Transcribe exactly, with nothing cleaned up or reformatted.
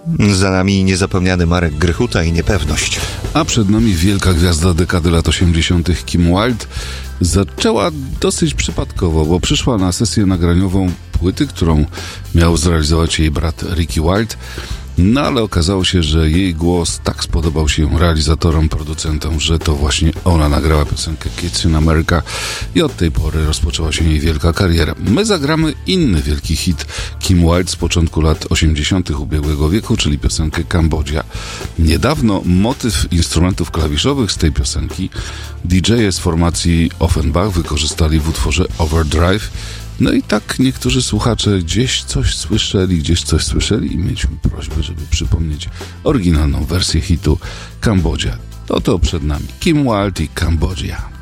Za nami niezapomniany Marek Grychuta i Niepewność. A przed nami wielka gwiazda dekady lat osiemdziesiątych Kim Wilde. Zaczęła dosyć przypadkowo, bo przyszła na sesję nagraniową płyty, którą miał zrealizować jej brat Ricky Wilde. No ale okazało się, że jej głos tak spodobał się realizatorom, producentom, że to właśnie ona nagrała piosenkę Kids in America i od tej pory rozpoczęła się jej wielka kariera. My zagramy inny wielki hit Kim Wilde z początku lat osiemdziesiątych ubiegłego wieku, czyli piosenkę Cambodia. Niedawno motyw instrumentów klawiszowych z tej piosenki D J e z formacji Offenbach wykorzystali w utworze Overdrive. No i tak niektórzy słuchacze gdzieś coś słyszeli, gdzieś coś słyszeli i mieliśmy prośbę, żeby przypomnieć oryginalną wersję hitu Cambodia. To to przed nami Kim Wilde i Cambodia.